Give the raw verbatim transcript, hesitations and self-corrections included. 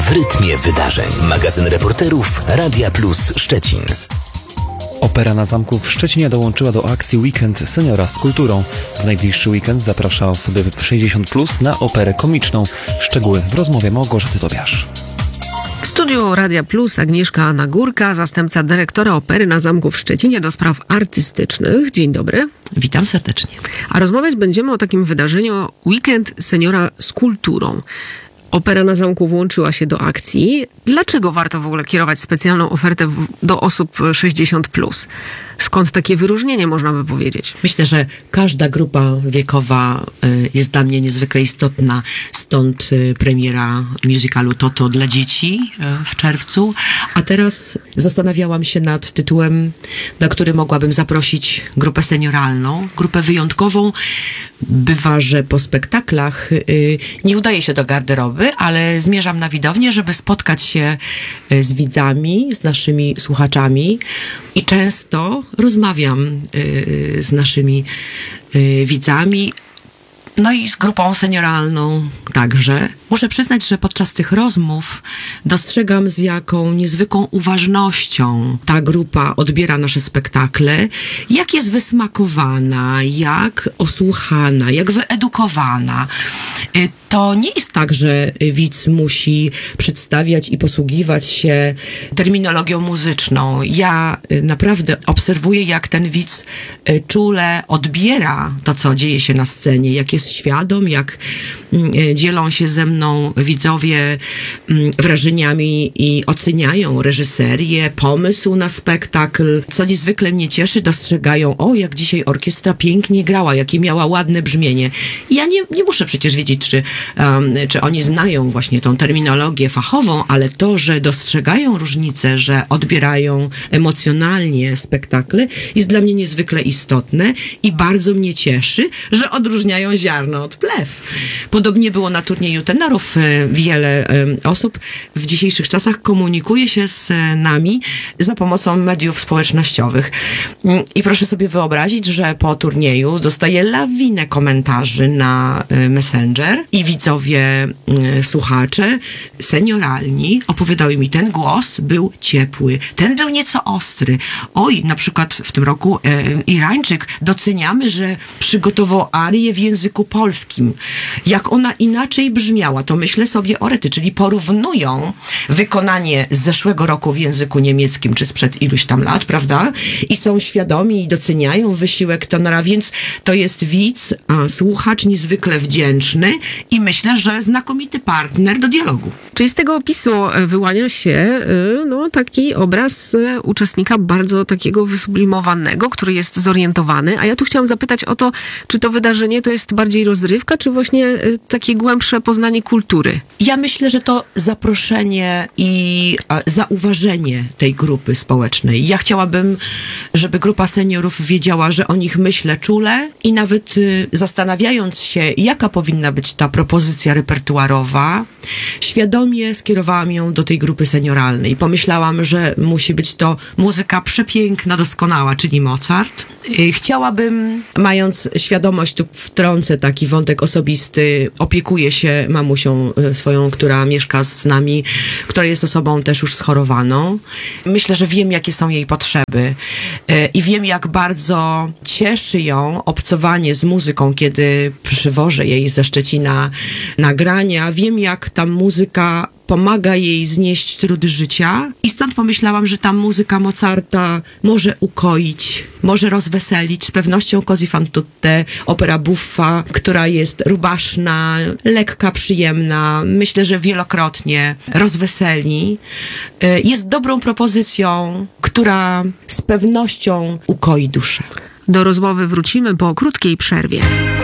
w rytmie wydarzeń. Magazyn reporterów Radia Plus Szczecin. Opera na Zamku w Szczecinie dołączyła do akcji Weekend Seniora z kulturą. W najbliższy weekend zaprasza osoby sześćdziesiąt plus na operę komiczną. Szczegóły w rozmowie Małgorzaty Tobiasz. W studiu Radia Plus Agnieszka Nagórka, zastępca dyrektora Opery na Zamku w Szczecinie do spraw artystycznych. Dzień dobry. Witam serdecznie. A rozmawiać będziemy o takim wydarzeniu Weekend Seniora z kulturą. Opera na Zamku włączyła się do akcji. Dlaczego warto w ogóle kierować specjalną ofertę do osób sześćdziesiąt plus? Skąd takie wyróżnienie, można by powiedzieć? Myślę, że każda grupa wiekowa jest dla mnie niezwykle istotna. Stąd premiera musicalu Toto dla dzieci w czerwcu. A teraz zastanawiałam się nad tytułem, na który mogłabym zaprosić grupę senioralną, grupę wyjątkową. Bywa, że po spektaklach nie udaje się do garderoby, ale zmierzam na widownię, żeby spotkać się z widzami, z naszymi słuchaczami i często rozmawiam z naszymi widzami, no i z grupą senioralną także. Muszę przyznać, że podczas tych rozmów dostrzegam, z jaką niezwykłą uważnością ta grupa odbiera nasze spektakle, jak jest wysmakowana, jak osłuchana, jak wyedukowana. To nie jest tak, że widz musi przedstawiać i posługiwać się terminologią muzyczną. Ja naprawdę obserwuję, jak ten widz czule odbiera to, co dzieje się na scenie, jak jest świadom, jak dzielą się ze mną widzowie wrażeniami i oceniają reżyserię, pomysł na spektakl. Co niezwykle mnie cieszy, dostrzegają, o, jak dzisiaj orkiestra pięknie grała, jakie miała ładne brzmienie. Ja nie, nie muszę przecież wiedzieć, czy, um, czy oni znają właśnie tą terminologię fachową, ale to, że dostrzegają różnice, że odbierają emocjonalnie spektakle, jest dla mnie niezwykle istotne i bardzo mnie cieszy, że odróżniają ziarno od plew. Podobnie było na turnieju tenorów. Wiele osób w dzisiejszych czasach komunikuje się z nami za pomocą mediów społecznościowych. I proszę sobie wyobrazić, że po turnieju dostaję lawinę komentarzy na Messenger i widzowie, słuchacze senioralni opowiadały mi, ten głos był ciepły, ten był nieco ostry. Oj, na przykład w tym roku e, Irańczyk doceniamy, że przygotował arię w języku polskim. Jak ona inaczej brzmiała, to myślę sobie o rety, czyli porównują wykonanie z zeszłego roku w języku niemieckim, czy sprzed iluś tam lat, prawda? I są świadomi i doceniają wysiłek tenora, więc to jest widz, a słuchacz niezwykle wdzięczny i myślę, że znakomity partner do dialogu. Czyli z tego opisu wyłania się no, taki obraz uczestnika bardzo takiego wysublimowanego, który jest zorientowany. A ja tu chciałam zapytać o to, czy to wydarzenie to jest bardziej rozrywka, czy właśnie takie głębsze poznanie kultury? Ja myślę, że to zaproszenie i zauważenie tej grupy społecznej. Ja chciałabym, żeby grupa seniorów wiedziała, że o nich myślę czule i nawet zastanawiając się, jaka powinna być ta propozycja repertuarowa, świadomie skierowałam ją do tej grupy senioralnej. Pomyślałam, że musi być to muzyka przepiękna, doskonała, czyli Mozart. Chciałabym, mając świadomość, tu wtrącę taki wątek osobisty, opiekuję się mamusią swoją, która mieszka z nami, która jest osobą też już schorowaną. Myślę, że wiem, jakie są jej potrzeby i wiem, jak bardzo cieszy ją obcowanie z muzyką, kiedy przywożę jej ze Szczecina nagrania. Wiem, jak ta muzyka pomaga jej znieść trudy życia i stąd pomyślałam, że ta muzyka Mozarta może ukoić, może rozweselić. Z pewnością Così fan tutte, opera buffa, która jest rubaszna, lekka, przyjemna, myślę, że wielokrotnie rozweseli. Jest dobrą propozycją, która z pewnością ukoi duszę. Do rozmowy wrócimy po krótkiej przerwie.